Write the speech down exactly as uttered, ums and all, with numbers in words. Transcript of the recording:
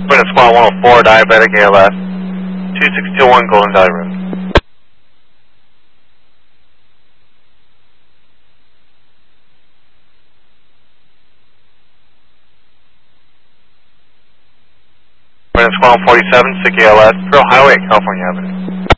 Twin Squad one oh four, diabetic A L S, two six two one Golden Valley Road. Twin Squad forty-seven, sick A L S, Pearl Highway at California Avenue.